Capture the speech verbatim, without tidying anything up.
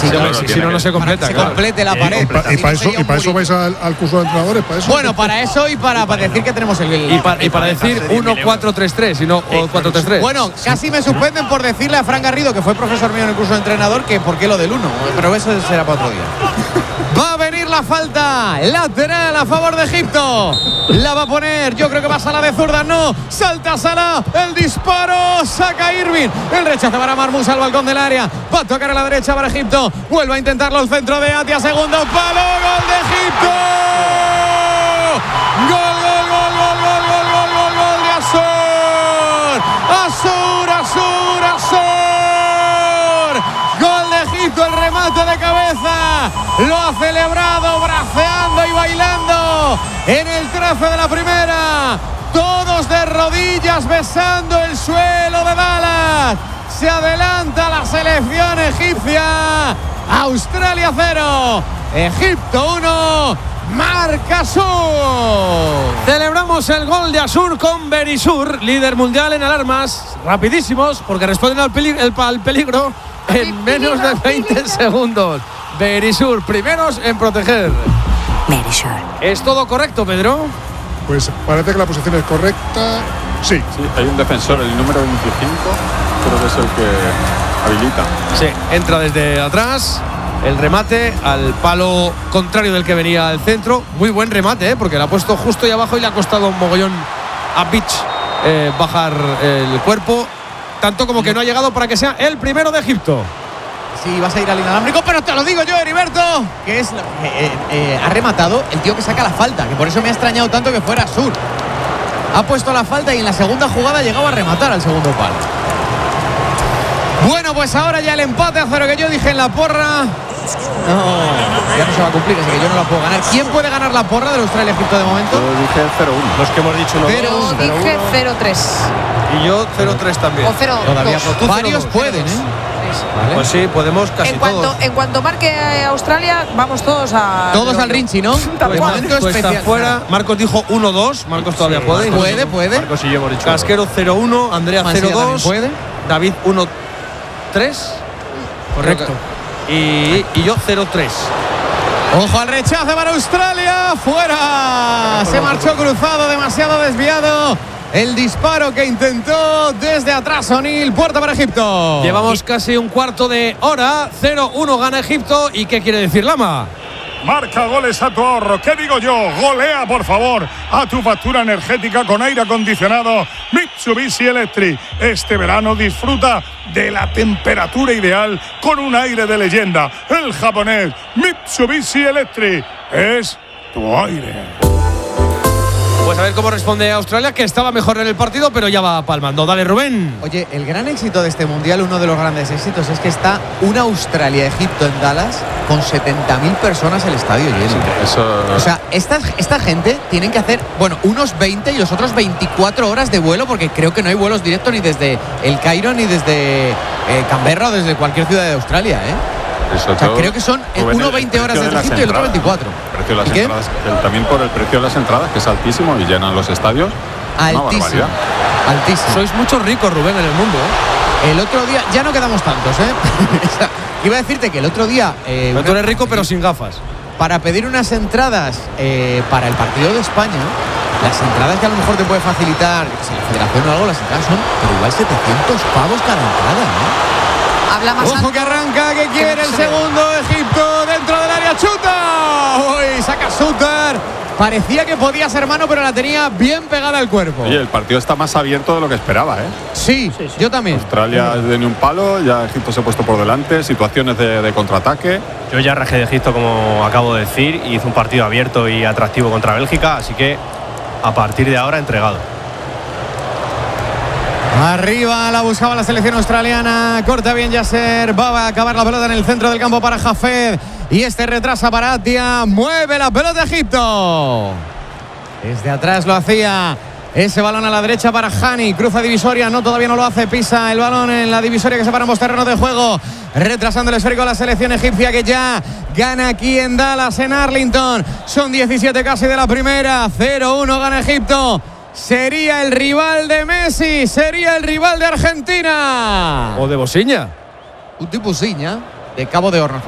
Si, no, si, si no, no se completa. Para que se claro. complete la pared. Y para Si no, eso, sería y un para eso murito. vais al, al curso de entrenadores. Para eso. Bueno, para eso y para, para decir que tenemos el. Y, para, y para decir uno cuatro tres tres y no cuatro tres tres. Bueno, casi me suspenden por decirle a Fran Garrido, que fue profesor mío en el curso de entrenador, que por qué lo del uno. Pero eso será para otro día. Va a venir la falta lateral a favor de Egipto. La va a poner, yo creo que va Salah de zurda, no. Salta Salah, el disparo, saca Irving. El rechace para Marmoush al balcón del área. Va a tocar a la derecha para Egipto. Vuelve a intentarlo el centro de Atia, segundo palo, gol de Egipto. Gol, gol, gol, gol, gol, gol, gol, gol, gol de Azur. Azur, Azur, Azur. Gol de Egipto, el remate de cabeza. Lo ha celebrado braceando y bailando en el trece de la primera. Todos de rodillas besando el suelo de Dallas. Se adelanta la selección egipcia. Australia cero, Egipto uno. Marca Sur. Celebramos el gol de Azur con Berisur, líder mundial en alarmas. Rapidísimos, porque responden al peligro, el, al peligro en menos de veinte segundos. Berisur, primeros en proteger. Berisur. ¿Es todo correcto, Pedro? Pues parece que la posición es correcta. Sí. Sí, hay un defensor, el número veinticinco, creo que es el que habilita. Sí, entra desde atrás. El remate al palo contrario del que venía al centro. Muy buen remate, ¿eh? Porque lo ha puesto justo ahí abajo y le ha costado un mogollón a Beach eh, bajar el cuerpo. Tanto como que no ha llegado para que sea el primero de Egipto. Sí, vas a ir al inalámbrico, pero te lo digo yo, Heriberto, que es eh, eh, ha rematado el tío que saca la falta, que por eso me ha extrañado tanto que fuera Sur. Ha puesto la falta y en la segunda jugada ha llegado a rematar al segundo palo. Bueno, pues ahora ya el empate a cero que yo dije en la porra. No, ya no se va a cumplir, así que yo no la puedo ganar. ¿Quién puede ganar la porra del Australia-Egipto de momento? Yo dije cero uno. Los que hemos dicho uno Pero Yo dije cero tres. y yo cero tres también. O cero Todavía dos. varios pueden, ¿eh? Vale. Pues sí, podemos casi En cuanto, todos. en cuanto marque Australia, vamos todos a. Todos al Rinchi, ¿no? Tal De cual. momento Pues está especial. fuera. Marcos dijo uno dos. Marcos todavía puede. Puede, puede. Marcos y yo hemos dicho Casquero cero uno. Andrea Mansilla cero también dos. puede. David uno tres. Correcto. Y, y yo cero tres. Ojo al rechace para Australia. Fuera. Se marchó cruzado, demasiado desviado. El disparo que intentó desde atrás O'Neill. Puerta para Egipto. Llevamos casi un cuarto de hora. cero uno gana Egipto. ¿Y qué quiere decir Lama? Marca goles a tu ahorro. ¿Qué digo yo? Golea, por favor, a tu factura energética con aire acondicionado Mitsubishi Electric. Este verano disfruta de la temperatura ideal con un aire de leyenda. El japonés Mitsubishi Electric es tu aire. Pues a ver cómo responde Australia, que estaba mejor en el partido, pero ya va palmando. Dale, Rubén. Oye, el gran éxito de este mundial, uno de los grandes éxitos, es que está una Australia-Egipto en Dallas con setenta mil personas el estadio lleno. Eso, O sea, esta, esta gente tienen que hacer, bueno, unos veinte y los otros veinticuatro horas de vuelo, porque creo que no hay vuelos directos ni desde el Cairo ni desde eh, Canberra o desde cualquier ciudad de Australia, ¿eh? eso O sea, todo, creo que son Rubén, uno el veinte horas precio de desde las Egipto y el otro entradas. veinticuatro. El precio de las ¿Y qué? entradas, el- también por el precio de las entradas, que es altísimo y llenan los estadios. Una Altísimo. barbaridad. Altísimo. Sois muchos ricos, Rubén, en el mundo, ¿eh? El otro día, ya no quedamos tantos, ¿eh? O sea, iba a decirte que el otro día. Eh, Pero tú una- eres rico, pero sin gafas. Para pedir unas entradas eh, para el partido de España, las entradas que a lo mejor te puede facilitar, yo qué sé, la federación o algo, las entradas son, pero igual setecientos pavos cada entrada, ¿no? Habla más Ojo alto. que arranca, que quiere el segundo, Egipto dentro del área, chuta. Uy, saca Suter. Parecía que podía ser mano, pero la tenía bien pegada al cuerpo. Oye, el partido está más abierto de lo que esperaba, ¿eh? Sí, yo también. Australia de ni un palo, ya Egipto se ha puesto por delante, situaciones de, de contraataque. Yo ya rajé de Egipto, como acabo de decir, y hizo un partido abierto y atractivo contra Bélgica, así que a partir de ahora entregado. Arriba la buscaba la selección australiana. Corta bien Yasser. Va a acabar la pelota en el centro del campo para Jafed. Y este retrasa para Atia. Mueve la pelota Egipto. Desde atrás lo hacía. Ese balón a la derecha para Hani. Cruza divisoria. No, todavía no lo hace. Pisa el balón en la divisoria que separa ambos terrenos de juego. Retrasando el esférico a la selección egipcia, que ya gana aquí en Dallas, en Arlington. Son diecisiete casi de la primera. cero uno gana Egipto. Sería el rival de Messi, sería el rival de Argentina. O de Bosiña. Un tipo Siña de Cabo de Hornos.